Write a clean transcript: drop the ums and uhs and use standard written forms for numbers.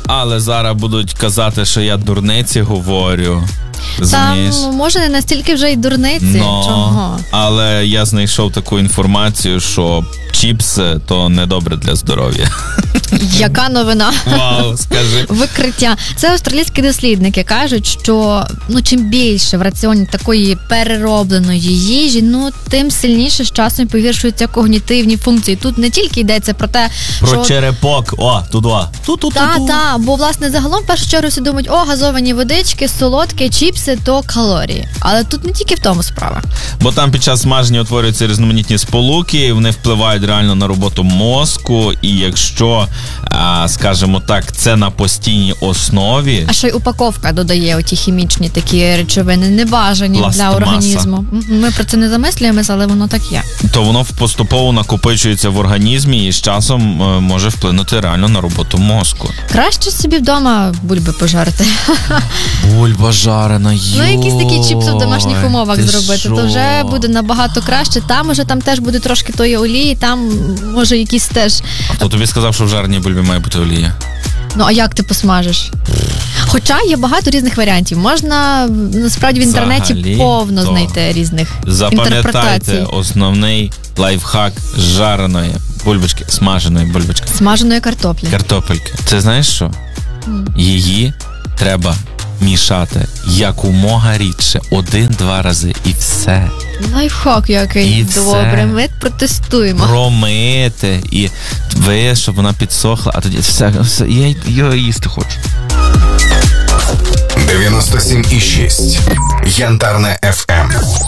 але зараз будуть казати, що я дурниці говорю. Розумієш? Там, може, не настільки вже й дурниці. Чого? Але я знайшов таку інформацію, що чіпси – то недобре для здоров'я. Яка новина? Вау, скажи. Викриття. Це австралійські дослідники кажуть, що чим більше в раціоні такої переробленої їжі, тим сильніше з часом погіршуються когнітивні функції. Тут не тільки йдеться про те, про черепок. Так, бо, власне, загалом в першу чергу всі думають, газовані водички, солодкі, чіпси, то калорії. Але тут не тільки в тому справа. Бо там під час смаження утворюються різноманітні сполуки, вони впливають реально на роботу мозку, і якщо, скажімо так, це на постійній основі... А ще й упаковка додає оті хімічні такі речовини, небажані для організму. Ми про це не замислюємося, але воно так є. То воно поступово накопичується в організмі і з часом може вплинути реально на роботу мозку. Краще собі вдома бульби пожарити. Бульба жарена, якісь такі чіпси в домашніх умовах зробити, шо? то вже буде набагато краще. Там теж буде трошки тої олії, там може якісь теж... А хто тобі сказав, що в жареній бульбі має бути олія? А як ти посмажиш? Хоча є багато різних варіантів. Можна, насправді, в інтернеті повно знайти різних інтерпретацій. Запам'ятайте основний лайфхак жареної бульбочки, смаженої бульбочки. Смаженої картоплі. Картопельки. Це знаєш що? Її треба мішати якомога рідше, 1-2 рази і все. Лайфхак який. І добре, ми протестуємо. Промити і щоб вона підсохла, а тоді все я їсти хочу. 97,6 Янтарне FM.